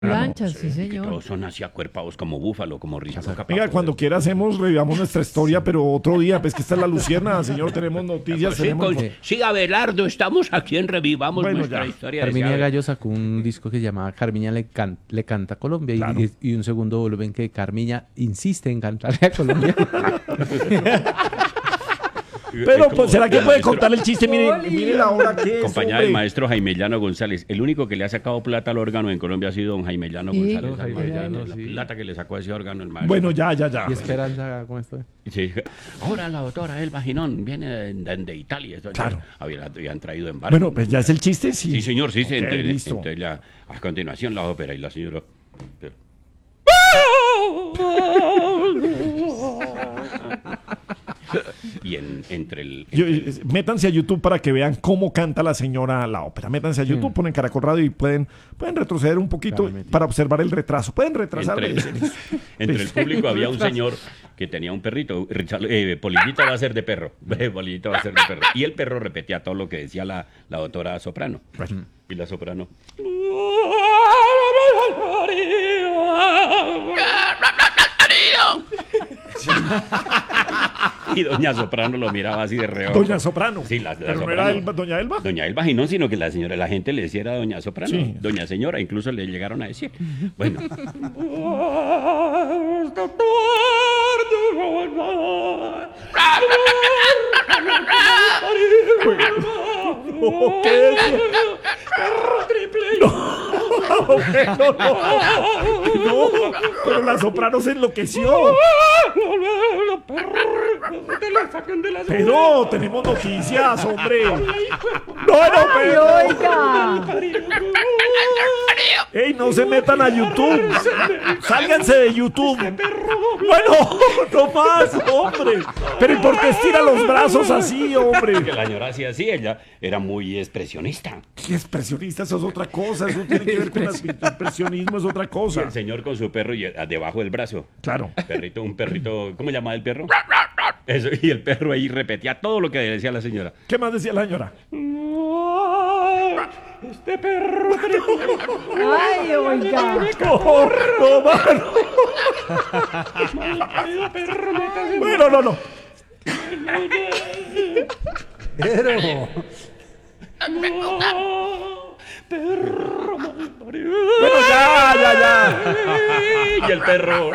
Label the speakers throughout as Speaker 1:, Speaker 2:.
Speaker 1: Lanchas, sí,
Speaker 2: Que
Speaker 1: señor.
Speaker 2: todos son así acuerpados como búfalo, como risco capaz.
Speaker 3: Venga, cuando quiera revivamos nuestra historia, pero otro día, pues que esta es la Luciérnaga, señor, tenemos noticias,
Speaker 2: Sí,
Speaker 3: tenemos...
Speaker 2: sí, Abelardo, estamos aquí en Revivamos
Speaker 3: Bueno,
Speaker 2: nuestra
Speaker 3: ya.
Speaker 2: historia.
Speaker 4: Carmiña
Speaker 2: decía
Speaker 4: Gallo sacó un disco que se llamaba Carmiña le canta a Colombia
Speaker 3: Claro.
Speaker 4: y un segundo volumen que Carmiña insiste en cantarle a Colombia.
Speaker 3: Pero,
Speaker 2: como
Speaker 3: pues, ¿será que
Speaker 2: el
Speaker 3: puede
Speaker 2: maestro-
Speaker 3: contar el chiste? Mire la hora que es,
Speaker 2: Compañía
Speaker 3: hombre.
Speaker 2: del maestro Jaime Llano González. El único que le ha sacado plata al órgano en Colombia ha sido don Jaime Llano
Speaker 1: Sí,
Speaker 2: González.
Speaker 4: Jaime
Speaker 2: Imagínate
Speaker 4: Llano,
Speaker 2: la
Speaker 4: sí.
Speaker 2: plata que le sacó a ese órgano el maestro.
Speaker 3: Bueno, ya.
Speaker 4: Y Esperanza, ¿cómo estoy?
Speaker 2: Sí. Ahora la doctora Elba Ginón viene de Italia. Esto ya
Speaker 3: Claro.
Speaker 2: habían traído en barco.
Speaker 3: Bueno, pues ya es el chiste, sí.
Speaker 2: Sí, señor, sí.
Speaker 3: Ok, listo.
Speaker 2: Entonces a continuación la ópera y la señora... Y entre el...
Speaker 3: Métanse a YouTube para que vean cómo canta la señora la ópera. Métanse a YouTube, ponen Caracol Radio y pueden retroceder un poquito
Speaker 4: Claramente.
Speaker 3: para observar el retraso. Pueden retrasar.
Speaker 2: Entre el público había un señor que tenía un perrito. Polillito va a ser de perro. Polillito va a ser de perro. Y el perro repetía todo lo que decía la doctora soprano. Y la soprano. Y doña Soprano lo miraba así de reojo.
Speaker 3: Doña Soprano.
Speaker 2: Sí, la
Speaker 3: Pero no
Speaker 2: Soprano.
Speaker 3: era Doña Elba.
Speaker 2: Doña Elba Ginón, sino que la gente le decía era Doña Soprano.
Speaker 3: Sí.
Speaker 2: Doña Señora, incluso le llegaron a decir. Bueno.
Speaker 3: ¿Qué es? No, pero la soprano se enloqueció. Pero tenemos noticias, hombre. Pero.
Speaker 1: Oiga.
Speaker 3: ¡Ey, no se metan a YouTube! ¡Sálganse de YouTube! Bueno, no más, hombre. Pero ¿y por qué estira los brazos así, hombre?
Speaker 2: Que la señora hacía así, ella era muy expresionista.
Speaker 3: ¿Qué expresionista? Eso es otra cosa. Eso tiene que ver con el impresionismo, es otra
Speaker 2: Y
Speaker 3: cosa.
Speaker 2: el señor con su perro y debajo del brazo.
Speaker 3: Claro.
Speaker 2: Un perrito, ¿cómo llamaba el perro? Eso, y el perro ahí repetía todo lo que decía la señora.
Speaker 3: ¿Qué más decía la señora?
Speaker 2: Este perro.
Speaker 1: Ay, oiga.
Speaker 3: No, mano. Bueno, no. Bueno, ya.
Speaker 2: Y el perro.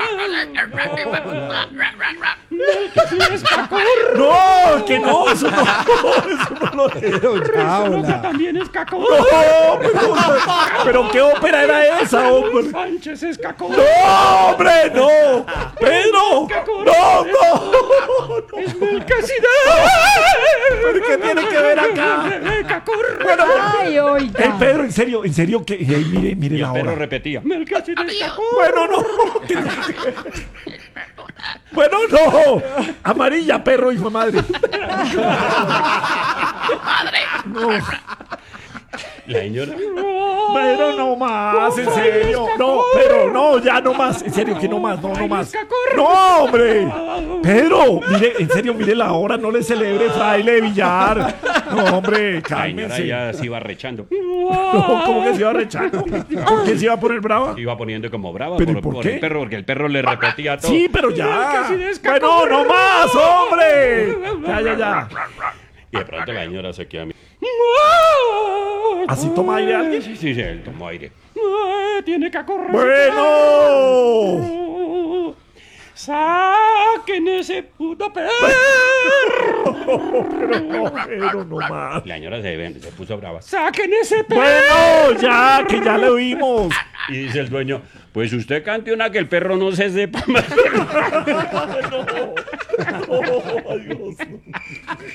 Speaker 3: No, que no, eso no lo
Speaker 2: También es cacón.
Speaker 3: No, pero ¿qué ópera era esa, hombre?
Speaker 2: Sánchez es cacón.
Speaker 3: ¡No, hombre, no! ¡Pedro! ¡No!
Speaker 2: Es Melquisedec.
Speaker 3: ¿Pero qué tiene que ver acá? Bueno,
Speaker 1: Ay, oiga.
Speaker 3: Pedro, en serio, que mire
Speaker 2: Y
Speaker 3: la
Speaker 2: el perro
Speaker 3: hora.
Speaker 2: repetía. Melquisedec cacón.
Speaker 3: Bueno, no. Bueno, no. Amarilla, perro, hijo de madre. No.
Speaker 2: La señora.
Speaker 3: Pero no más, en serio. No, pero no, ya no más. En serio, que no más, no más. No, hombre. Pedro, mire, en serio, mire la hora, no le celebre, fraile de billar. No, hombre,
Speaker 2: La señora
Speaker 3: cálmense.
Speaker 2: ya se iba rechando.
Speaker 3: No, ¿cómo que se iba rechando? ¿Por qué se iba a poner brava?
Speaker 2: Se iba poniendo como brava
Speaker 3: ¿Pero y por qué?
Speaker 2: el perro, porque el perro le repetía todo.
Speaker 3: Sí, pero ya. Bueno, no más, hombre. Ya.
Speaker 2: Y de pronto la señora se queda.
Speaker 3: ¿Así toma aire alguien?
Speaker 2: Sí, él tomó aire. Tiene que correr.
Speaker 3: Bueno.
Speaker 2: ¡Saquen ese puto perro!
Speaker 3: Pero no más.
Speaker 2: La señora se puso brava.
Speaker 3: ¡Saquen ese perro! Bueno, ya, que ya le oímos.
Speaker 2: Y dice el dueño, pues usted cante una que el perro no se sepa más.
Speaker 3: No, Dios.